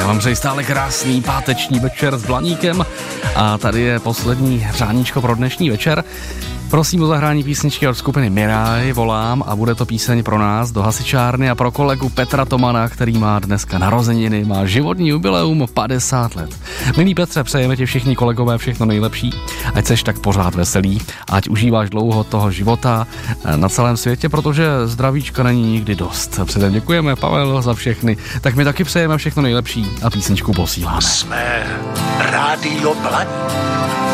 vám přeji stále krásný páteční večer s Blaníkem a tady je poslední řáníčko pro dnešní večer. Prosím o zahrání písničky od skupiny Miraj, volám a bude to píseň pro nás do hasičárny a pro kolegu Petra Tomana, který má dneska narozeniny, má životní jubileum 50 let. Milý Petře, přejeme ti všichni kolegové všechno nejlepší, ať seš tak pořád veselý, ať užíváš dlouho toho života na celém světě, protože zdravíčka není nikdy dost. Předem děkujeme, Pavel, za všechny, tak my taky přejeme všechno nejlepší a písničku posíláme. Jsme Rádio Blaník.